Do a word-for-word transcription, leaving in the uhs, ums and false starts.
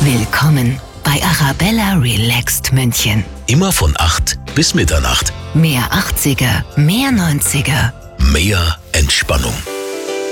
Willkommen bei Arabella Relaxed München. Immer von acht bis Mitternacht. Mehr achtziger, mehr neunziger. Mehr Entspannung.